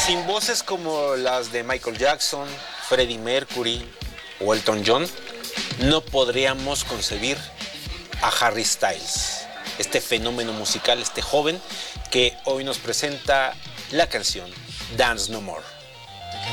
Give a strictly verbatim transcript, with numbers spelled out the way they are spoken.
Sin voces como las de Michael Jackson, Freddie Mercury o Elton John, no podríamos concebir a Harry Styles, este fenómeno musical, este joven que hoy nos presenta la canción Dance No More.